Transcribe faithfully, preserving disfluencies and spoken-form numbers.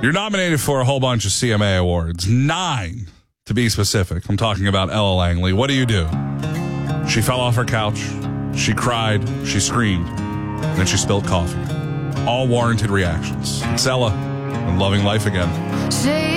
You're nominated for a whole bunch of C M A awards. Nine, to be specific. I'm talking about Ella Langley. What do you do? She fell off her couch. She cried. She screamed. And then she spilled coffee. All warranted reactions. It's Ella and Loving Life Again.